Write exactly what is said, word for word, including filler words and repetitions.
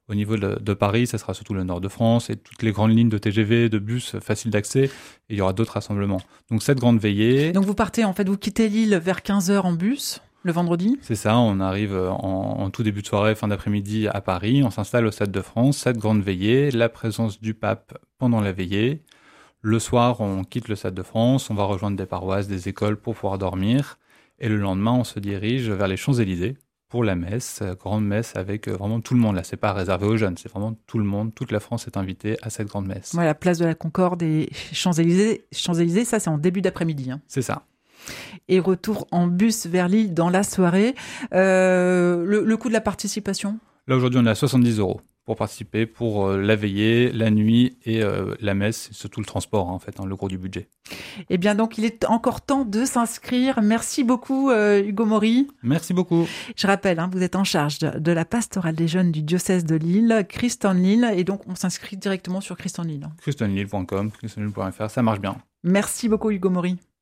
Au niveau de, de Paris, ça sera surtout le nord de France et toutes les grandes lignes de T G V, de bus faciles d'accès. Et il y aura d'autres rassemblements. Donc cette grande veillée. Donc vous partez, en fait, vous quittez Lille vers quinze heures en bus le vendredi ? C'est ça, on arrive en, en tout début de soirée, fin d'après-midi à Paris. On s'installe au Stade de France, cette grande veillée, la présence du pape pendant la veillée. Le soir, on quitte le Stade de France, on va rejoindre des paroisses, des écoles pour pouvoir dormir. Et le lendemain, on se dirige vers les Champs-Élysées pour la messe, grande messe avec vraiment tout le monde. Là, c'est pas réservé aux jeunes, c'est vraiment tout le monde. Toute la France est invitée à cette grande messe. Ouais, la place de la Concorde et Champs-Élysées. Champs-Élysées, ça, c'est en début d'après-midi. Hein. C'est ça. Et retour en bus vers Lille dans la soirée. Euh, le, le coût de la participation ? Là, aujourd'hui, on est à soixante-dix euros pour participer, pour euh, la veillée, la nuit et euh, la messe, surtout le transport, hein, en fait, hein, le gros du budget. Eh bien, donc, il est encore temps de s'inscrire. Merci beaucoup, euh, Hugo Maury. Merci beaucoup. Je rappelle, hein, vous êtes en charge de, de la pastorale des jeunes du diocèse de Lille, Christ en Lille, et donc on s'inscrit directement sur Christ en Lille. christ en lille point com, christ en lille point f r, ça marche bien. Merci beaucoup, Hugo Maury.